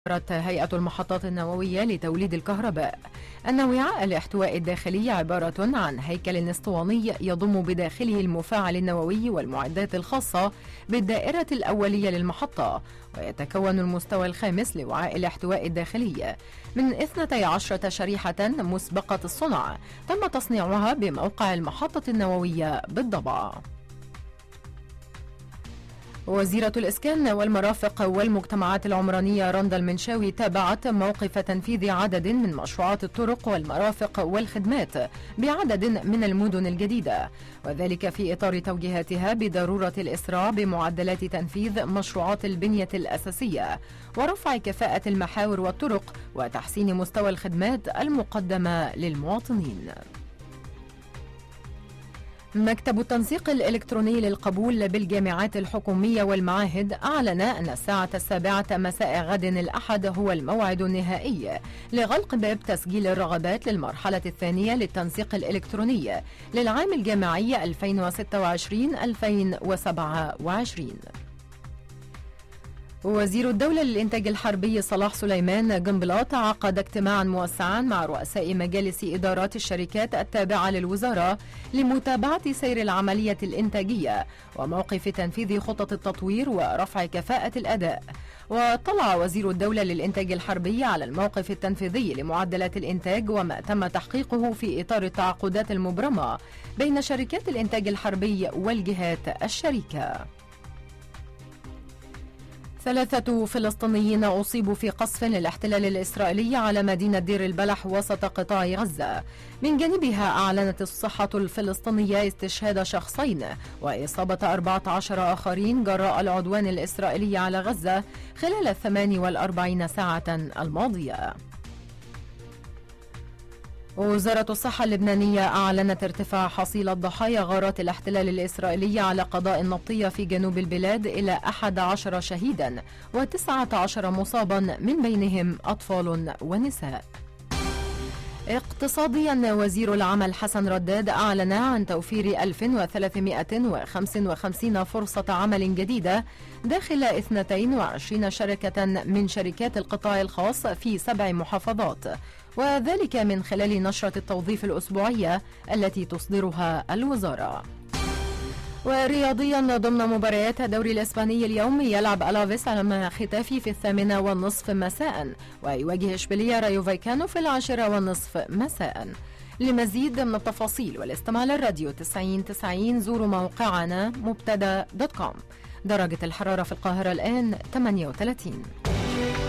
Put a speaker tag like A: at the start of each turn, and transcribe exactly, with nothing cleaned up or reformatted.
A: قررت هيئة المحطات النووية لتوليد الكهرباء أن وعاء الاحتواء الداخلي عبارة عن هيكل اسطواني يضم بداخله المفاعل النووي والمعدات الخاصة بالدائرة الأولية للمحطة، ويتكون المستوى الخامس لوعاء الاحتواء الداخلي من اثنتي عشرة شريحة مسبقة الصنع تم تصنيعها بموقع المحطة النووية بالضبع. وزيرة الإسكان والمرافق والمجتمعات العمرانية رندا المنشاوي تابعت موقف تنفيذ عدد من مشروعات الطرق والمرافق والخدمات بعدد من المدن الجديدة، وذلك في إطار توجيهاتها بضرورة الإسراع بمعدلات تنفيذ مشروعات البنية الأساسية ورفع كفاءة المحاور والطرق وتحسين مستوى الخدمات المقدمة للمواطنين. مكتب التنسيق الإلكتروني للقبول بالجامعات الحكومية والمعاهد أعلن أن الساعة السابعة مساء غد الأحد هو الموعد النهائي لغلق باب تسجيل الرغبات للمرحلة الثانية للتنسيق الإلكتروني للعام الجامعي ألفين وستة وعشرين ألفين وسبعة وعشرين. وزير الدولة للإنتاج الحربي صلاح سليمان جنبلاط عقد اجتماعا موسعا مع رؤساء مجالس إدارات الشركات التابعة للوزارة لمتابعة سير العملية الإنتاجية وموقف تنفيذ خطط التطوير ورفع كفاءة الأداء. وطلع وزير الدولة للإنتاج الحربي على الموقف التنفيذي لمعدلات الإنتاج وما تم تحقيقه في إطار التعاقدات المبرمة بين شركات الإنتاج الحربي والجهات الشريكة. ثلاثة فلسطينيين أصيبوا في قصف للاحتلال الإسرائيلي على مدينة دير البلح وسط قطاع غزة. من جانبها أعلنت الصحة الفلسطينية استشهاد شخصين وإصابة أربعة عشر آخرين جراء العدوان الإسرائيلي على غزة خلال الثمان والأربعين ساعة الماضية. وزارة الصحة اللبنانية أعلنت ارتفاع حصيلة ضحايا غارات الاحتلال الإسرائيلي على قضاء النبطية في جنوب البلاد إلى أحد عشر شهيدا وتسعة عشر مصابا من بينهم أطفال ونساء. اقتصاديا، وزير العمل حسن رداد أعلن عن توفير ألف وثلاثمائة وخمسة وخمسين فرصة عمل جديدة داخل اثنتين وعشرين شركة من شركات القطاع الخاص في سبع محافظات، وذلك من خلال نشرة التوظيف الأسبوعية التي تصدرها الوزارة. ورياضيا، ضمن مباريات الدوري الإسباني اليوم يلعب ألافيس أمام ختافي في الثامنة والنصف مساء، ويواجه إشبيلية رايو فايكانو في العاشرة والنصف مساء. لمزيد من التفاصيل والاستماع للراديو تسعين تسعين زوروا موقعنا مبتدا دوت كوم. درجة الحرارة في القاهرة الآن ثمانية وثلاثين.